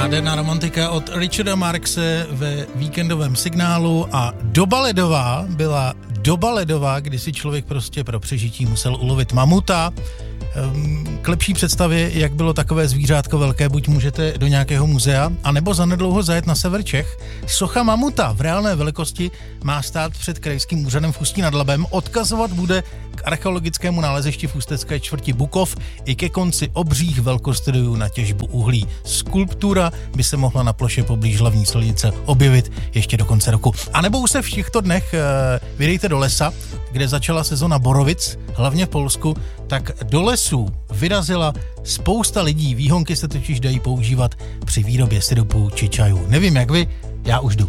Nádherná romantika od Richarda Marxe ve víkendovém signálu a doba ledová byla doba ledová, kdy si člověk prostě pro přežití musel ulovit mamuta. K lepší představě, jak bylo takové zvířátko velké, buď můžete do nějakého muzea, anebo zanedlouho zajet na sever Čech. Socha mamuta v reálné velikosti má stát před krajským úřadem v Ústí nad Labem. Odkazovat bude k archeologickému nálezišti v ústecké čtvrti Bukov i ke konci obřích velkostrojů na těžbu uhlí. Skulptura by se mohla na ploše poblíž hlavní silnice objevit ještě do konce roku. A nebo už se v těchto dnech vydejte do lesa, kde začala sezona borovic, hlavně v Polsku, tak do lesů vyrazila spousta lidí. Výhonky se totiž dají používat při výrobě syrupů či čajů. Nevím jak vy, já už jdu.